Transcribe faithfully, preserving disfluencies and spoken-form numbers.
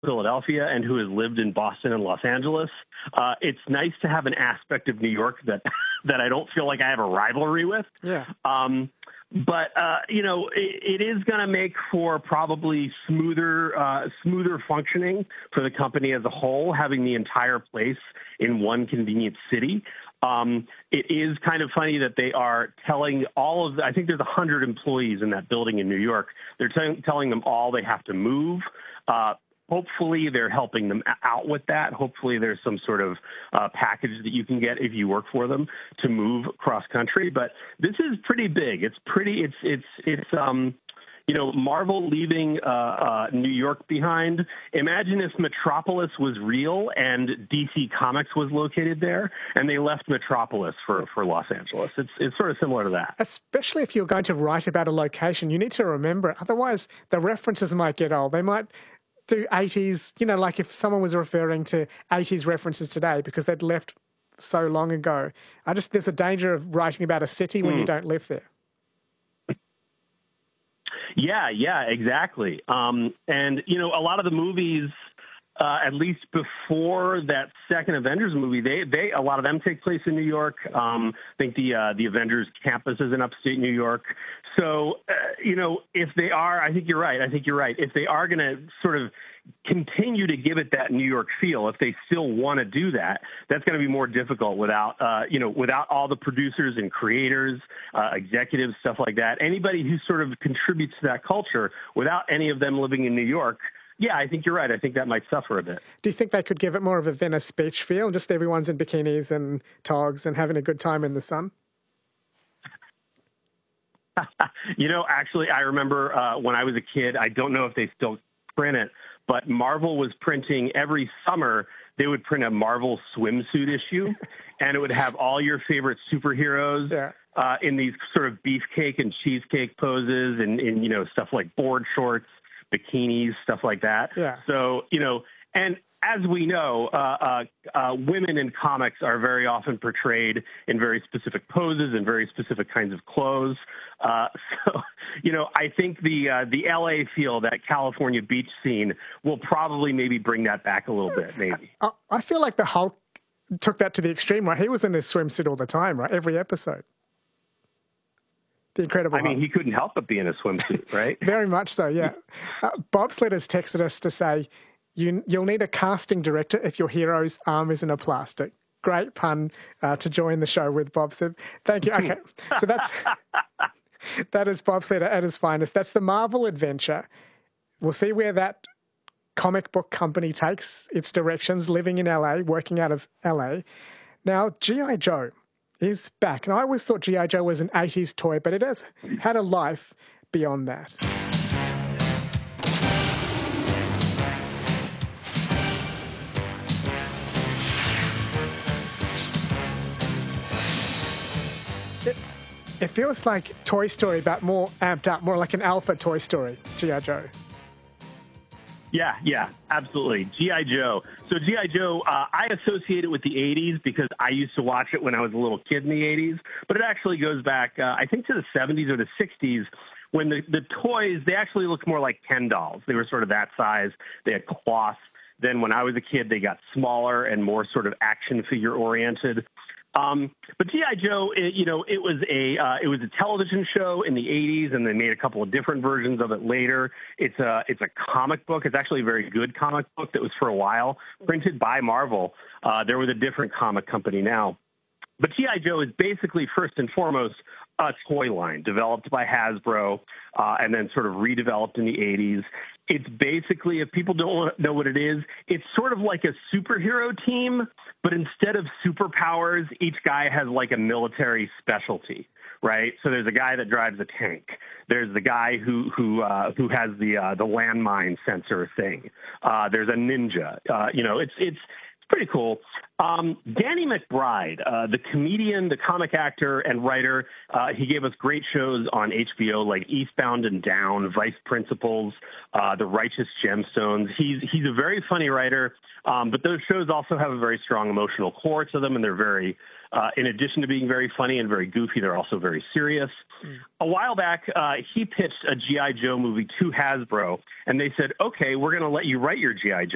Philadelphia and who has lived in Boston and Los Angeles, uh, it's nice to have an aspect of New York that that I don't feel like I have a rivalry with. Yeah. Um, but uh, you know, it, it is going to make for probably smoother, uh, smoother functioning for the company as a whole, having the entire place in one convenient city. Um, it is kind of funny that they are telling all of the, I think there's a hundred employees in that building in New York. They're t- telling them all they have to move. Uh, Hopefully they're helping them out with that. Hopefully there's some sort of uh, package that you can get if you work for them to move cross country. But this is pretty big. It's pretty. It's it's it's um, you know, Marvel leaving uh, uh, New York behind. Imagine if Metropolis was real and D C Comics was located there, and they left Metropolis for for Los Angeles. It's it's sort of similar to that. Especially if you're going to write about a location, you need to remember it. Otherwise, the references might get old. They might do eighties, you know, like if someone was referring to eighties references today because they'd left so long ago. I just, there's a danger of writing about a city when mm. you don't live there. Yeah, yeah, exactly. Um, and, you know, a lot of the movies, uh, at least before that second Avengers movie, they, they, a lot of them take place in New York. Um, I think the, uh, the Avengers campus is in upstate New York. So, uh, you know, if they are, I think you're right. I think you're right. If they are going to sort of continue to give it that New York feel, if they still want to do that, that's going to be more difficult without, uh, you know, without all the producers and creators, uh, executives, stuff like that. Anybody who sort of contributes to that culture without any of them living in New York, yeah, I think you're right. I think that might suffer a bit. Do you think they could give it more of a Venice Beach feel? Just everyone's in bikinis and togs and having a good time in the sun? You know, actually, I remember uh, when I was a kid, I don't know if they still print it, but Marvel was printing every summer. They would print a Marvel swimsuit issue, and it would have all your favorite superheroes yeah. uh, in these sort of beefcake and cheesecake poses and, and, you know, stuff like board shorts, bikinis, stuff like that. Yeah. So, you know, and as we know, uh, uh, uh, women in comics are very often portrayed in very specific poses and very specific kinds of clothes. Uh, so, you know, I think the uh, the L A feel, that California beach scene, will probably maybe bring that back a little bit, maybe. I, I feel like the Hulk took that to the extreme, right? He was in his swimsuit all the time, right? Every episode. The Incredible I mean, Hulk. he couldn't help but be in a swimsuit, right? Very much so, yeah. uh, Bobsled has texted us to say, You, you'll need a casting director if your hero's arm isn't a plastic. Great pun uh, to join the show with, Bobsled. Thank you. Okay, so that's that is Bobsled at his finest. That's the Marvel adventure. We'll see where that comic book company takes its directions, living in L A, working out of L A. Now, G I. Joe is back. And I always thought G I. Joe was an eighties toy, but it has had a life beyond that. It feels like Toy Story, but more amped up, more like an alpha Toy Story, G I. Joe. Yeah, yeah, absolutely. G I. Joe. So G I. Joe, uh, I associate it with the eighties because I used to watch it when I was a little kid in the eighties, but it actually goes back, uh, I think, to the seventies or the sixties, when the, the toys, they actually looked more like Ken dolls. They were sort of that size. They had cloth. Then when I was a kid, they got smaller and more sort of action figure oriented. Um, but G I. Joe, it, you know, it was a uh, it was a television show in the eighties, and they made a couple of different versions of it later. It's a it's a comic book. It's actually a very good comic book that was for a while printed by Marvel. Uh, there was a different comic company now. But G I. Joe is basically, first and foremost, a toy line developed by Hasbro uh, and then sort of redeveloped in the eighties. It's basically, if people don't know what it is, it's sort of like a superhero team, but instead of superpowers, each guy has like a military specialty, right? So there's a guy that drives a tank. There's the guy who who uh, who has the uh, the landmine sensor thing. Uh, there's a ninja. Uh, you know, it's it's. Pretty cool. Um, Danny McBride, uh, the comedian, the comic actor, and writer, uh, he gave us great shows on H B O like Eastbound and Down, Vice Principals, uh, The Righteous Gemstones. He's he's a very funny writer, um, but those shows also have a very strong emotional core to them, and they're very, uh, in addition to being very funny and very goofy, they're also very serious. Mm. A while back, uh, he pitched a G I. Joe movie to Hasbro, and they said, okay, we're going to let you write your G I. Joe.